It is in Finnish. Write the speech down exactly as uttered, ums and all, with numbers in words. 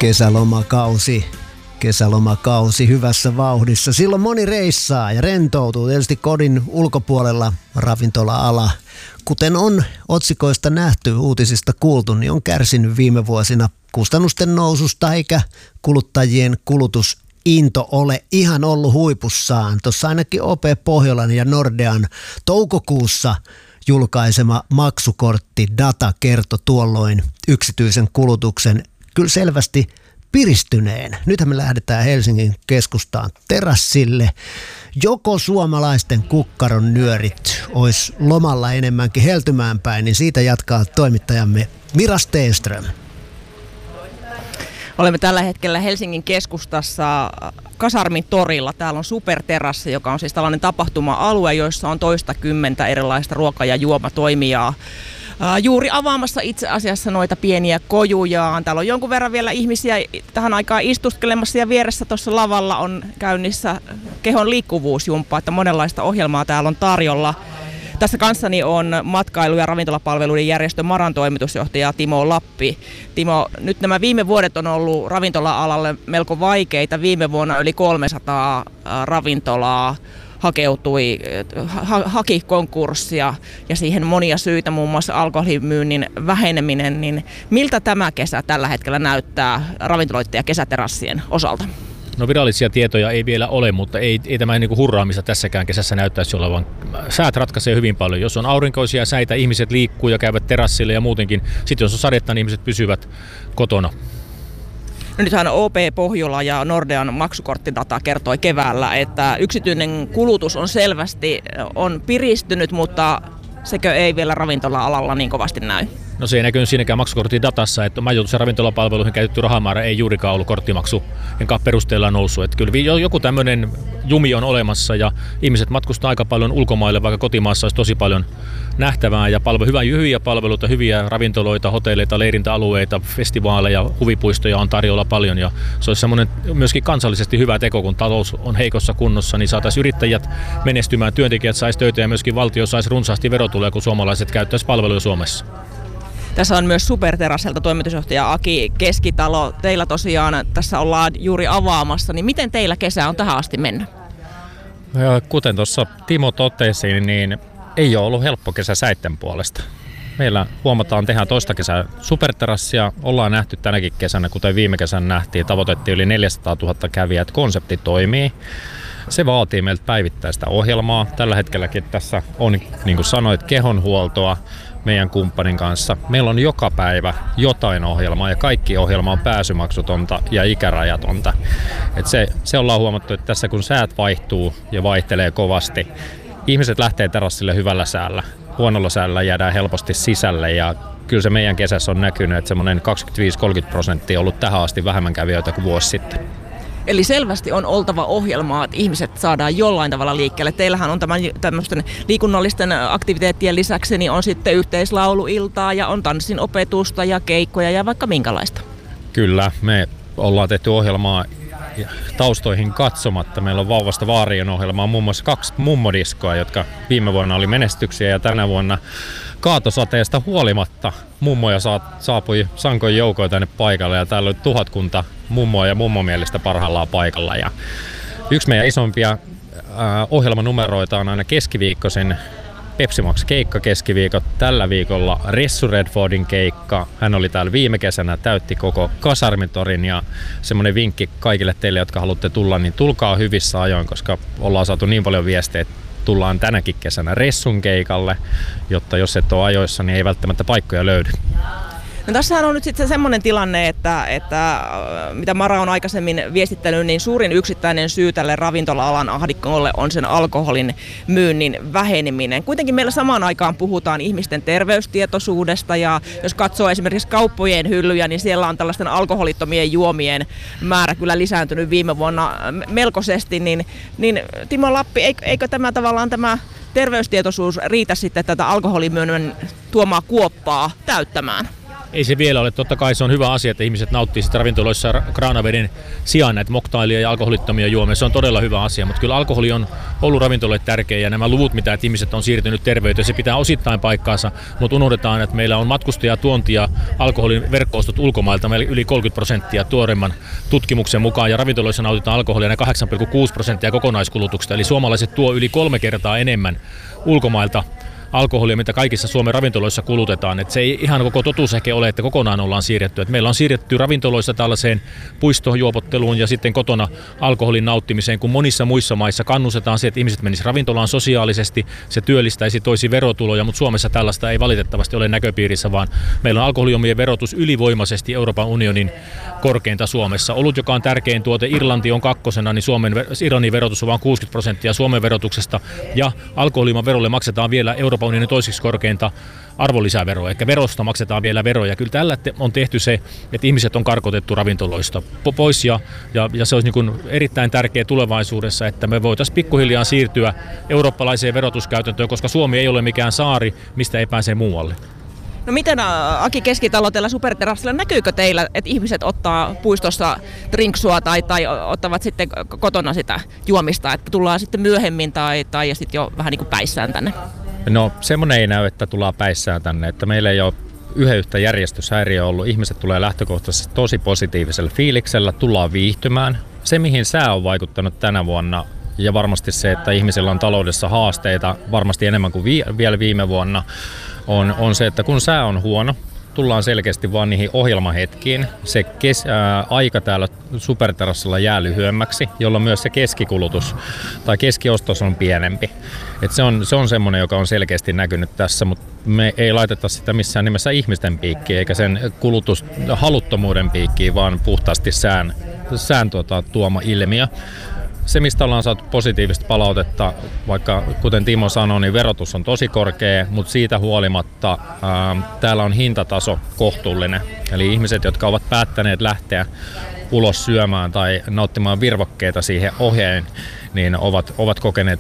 Kesälomakausi. Kesälomakausi hyvässä vauhdissa. Silloin moni reissaa ja rentoutuu. Tietysti kodin ulkopuolella ravintola-ala, kuten on otsikoista nähty, uutisista kuultu, niin on kärsinyt viime vuosina kustannusten noususta, eikä kuluttajien kulutusinto ole ihan ollut huipussaan. Tuossa ainakin O P Pohjolan ja Nordean toukokuussa julkaisema maksukorttidata kertoi tuolloin yksityisen kulutuksen kyllä selvästi piristyneen. Nythän me lähdetään Helsingin keskustaan terassille. Joko suomalaisten kukkaron nyörit olisi lomalla enemmänkin heltymään päin, niin siitä jatkaa toimittajamme Mira Stenström. Olemme tällä hetkellä Helsingin keskustassa Kasarmin torilla. Täällä on superterassi, joka on siis tällainen tapahtuma-alue, jossa on toista kymmentä erilaista ruoka- ja juomatoimijaa. Juuri avaamassa itse asiassa noita pieniä kojujaan. Täällä on jonkun verran vielä ihmisiä tähän aikaan istuskelemassa ja vieressä tuossa lavalla on käynnissä kehon liikkuvuusjumppa, että monenlaista ohjelmaa täällä on tarjolla. Tässä kanssani on matkailu- ja ravintolapalveluiden järjestön Maran toimitusjohtaja Timo Lappi. Timo, nyt nämä viime vuodet on ollut ravintola-alalle melko vaikeita. Viime vuonna yli kolmesataa ravintolaa hakeutui, ha, haki konkurssia ja siihen monia syitä, muun muassa alkoholimyynnin väheneminen. Niin miltä tämä kesä tällä hetkellä näyttää ravintoloiden ja kesäterassien osalta? No virallisia tietoja ei vielä ole, mutta ei, ei tämä niin kuin hurraamista tässäkään kesässä näyttäisi olevan. Säät ratkaisee hyvin paljon. Jos on aurinkoisia säitä, ihmiset liikkuu ja käyvät terassille ja muutenkin. Sitten jos on sadetta, niin ihmiset pysyvät kotona. No nythän O P Pohjola ja Nordean maksukorttidata kertoi keväällä, että yksityinen kulutus on selvästi on piristynyt, mutta sekö ei vielä ravintola-alalla niin kovasti näy? No se ei näkynyt siinäkään maksukorttidatassa, että majoitus- ja ravintolapalveluihin käytetty rahamäärä ei juurikaan ollut korttimaksu enkä perusteella noussut. Että kyllä joku tämmöinen jumi on olemassa ja ihmiset matkustaa aika paljon ulkomaille, vaikka kotimaassa olisi tosi paljon nähtävää ja palvelu, hyvä, hyviä palveluita, hyviä ravintoloita, hotelleita, leirintäalueita, festivaaleja, huvipuistoja on tarjolla paljon ja se olisi semmoinen myöskin kansallisesti hyvä teko, kun talous on heikossa kunnossa, niin saataisiin yrittäjät menestymään, työntekijät saisi töitä ja myöskin valtio saisi runsaasti verotuloja, kun suomalaiset käyttäisi palveluja Suomessa. Tässä on myös superterasselta toimitusjohtaja Aki Keskitalo. Teillä tosiaan tässä ollaan juuri avaamassa, niin miten teillä kesä on tähän asti mennyt? Kuten tuossa Timo totesi, niin ei ole ollut helppo kesä säitten puolesta. Meillä huomataan tehdä toista kesää superterassia. Ollaan nähty tänäkin kesänä, kuten viime kesänä nähtiin, tavoitettiin yli neljäsataatuhatta kävijää, että konsepti toimii. Se vaatii meiltä päivittäistä ohjelmaa. Tällä hetkelläkin tässä on, niin kuin sanoit, kehonhuoltoa meidän kumppanin kanssa. Meillä on joka päivä jotain ohjelmaa ja kaikki ohjelma on pääsymaksutonta ja ikärajatonta. Et se, se ollaan huomattu, että tässä kun säät vaihtuu ja vaihtelee kovasti, ihmiset lähtee terassille hyvällä säällä. Huonolla säällä jäädään helposti sisälle ja kyllä se meidän kesässä on näkynyt, että semmoinen kaksikymmentäviisi kolmekymmentä prosenttia on ollut tähän asti vähemmän kävijöitä kuin vuosi sitten. Eli selvästi on oltava ohjelmaa, että ihmiset saadaan jollain tavalla liikkeelle. Teillähän on tämän, tämmöisten liikunnallisten aktiviteettien lisäksi, niin on sitten yhteislauluiltaa ja on tanssin opetusta ja keikkoja ja vaikka minkälaista. Kyllä, me ollaan tehty ohjelmaa taustoihin katsomatta. Meillä on Vauvasta vaarien ohjelmaa, muun muassa kaksi mummodiskoa, jotka viime vuonna oli menestyksiä ja tänä vuonna kaatosateesta huolimatta mummoja saapui sankoin joukoin tänne paikalle ja täällä oli tuhatkunta mummoa ja mummomielistä parhaillaan paikalla. Ja yksi meidän isompia ää, ohjelmanumeroita on aina keskiviikkoisin Pepsi Max keikka keskiviikot. Tällä viikolla Ressu Redfordin keikka. Hän oli täällä viime kesänä, täytti koko Kasarmitorin ja semmoinen vinkki kaikille teille, jotka haluatte tulla, niin tulkaa hyvissä ajoin, koska ollaan saatu niin paljon viestejä, että tullaan tänäkin kesänä Ressun keikalle, jotta jos et ole ajoissa, niin ei välttämättä paikkoja löydy. No tässähän on nyt sitten semmoinen tilanne, että, että mitä Mara on aikaisemmin viestittänyt, niin suurin yksittäinen syy tälle ravintola-alan ahdingolle on sen alkoholin myynnin väheneminen. Kuitenkin meillä samaan aikaan puhutaan ihmisten terveystietoisuudesta ja jos katsoo esimerkiksi kauppojen hyllyjä, niin siellä on tällaisten alkoholittomien juomien määrä kyllä lisääntynyt viime vuonna melkoisesti. Niin, niin Timo Lappi, eikö, eikö tämä tavallaan tämä terveystietoisuus riitä sitten tätä alkoholimyynnin tuomaa kuoppaa täyttämään? Ei se vielä ole. Totta kai se on hyvä asia, että ihmiset nauttii sitä ravintoloissa kraanaveden sijaan näitä moktailia ja alkoholittomia juomia. Se on todella hyvä asia, mutta kyllä alkoholi on ollut ravintoloille tärkeä ja nämä luvut, mitä että ihmiset on siirtynyt terveyteen, se pitää osittain paikkaansa, mutta unohdetaan, että meillä on matkustajatuontia alkoholin verkko-ostot ulkomailta meillä yli kolmekymmentä prosenttia tuoreimman tutkimuksen mukaan ja ravintoloissa nautitaan alkoholia kahdeksan pilkku kuusi prosenttia kokonaiskulutuksesta, eli suomalaiset tuo yli kolme kertaa enemmän ulkomailta alkoholia, mitä kaikissa Suomen ravintoloissa kulutetaan. Et se ei ihan koko totuus ehkä ole, että kokonaan ollaan siirretty. Et meillä on siirretty ravintoloissa tällaiseen puistojuopotteluun ja sitten kotona alkoholin nauttimiseen, kun monissa muissa maissa kannustetaan se, että ihmiset menisivät ravintolaan sosiaalisesti, se työllistäisi, toisi verotuloja, mutta Suomessa tällaista ei valitettavasti ole näköpiirissä, vaan meillä on alkoholijuomien verotus ylivoimaisesti Euroopan unionin korkeinta Suomessa. Olut, joka on tärkein tuote, Irlanti on kakkosena, niin Suomen, Irlannin verotus on vain kuusikymmentä prosenttia Suomen verotuksesta ja alkoholijuoman verolle maksetaan vielä Euroopan unionin toiseksi korkeinta arvonlisäveroa, eli verosta maksetaan vielä veroja. Kyllä tällä on tehty se, että ihmiset on karkotettu ravintoloista pois ja, ja, ja se olisi niin kuin erittäin tärkeä tulevaisuudessa, että me voitaisiin pikkuhiljaa siirtyä eurooppalaiseen verotuskäytäntöön, koska Suomi ei ole mikään saari, mistä ei pääse muualle. No miten Aki Keskitalo teillä Superterassilla, näkyykö teillä, että ihmiset ottaa puistossa drinksua tai, tai ottavat sitten kotona sitä juomista, että tullaan sitten myöhemmin tai, tai sitten jo vähän niin kuin päissään tänne? No semmoinen ei näy, että tullaan päissään tänne, että meillä ei ole yhden yhtä järjestyshäiriö ollut. Ihmiset tulee lähtökohtaisesti tosi positiivisella fiiliksellä, tullaan viihtymään. Se mihin sää on vaikuttanut tänä vuonna ja varmasti se, että ihmisillä on taloudessa haasteita varmasti enemmän kuin vi- vielä viime vuonna, on, on se, että kun sää on huono, tullaan selkeästi vaan niihin ohjelmahetkiin. Se kes, ää, aika täällä Superterassilla jää lyhyemmäksi, jolloin myös se keskikulutus tai keskiostos on pienempi. Et se on, se on semmoinen, joka on selkeästi näkynyt tässä, mutta me ei laiteta sitä missään nimessä ihmisten piikkiin eikä sen kulutushaluttomuuden piikkiin, vaan puhtaasti sään, sään tuota, tuoma ilmiö. Se, mistä ollaan saatu positiivista palautetta, vaikka kuten Timo sanoi, niin verotus on tosi korkea, mutta siitä huolimatta ää, täällä on hintataso kohtuullinen. Eli ihmiset, jotka ovat päättäneet lähteä ulos syömään tai nauttimaan virvokkeita siihen ohjeen, niin ovat, ovat kokeneet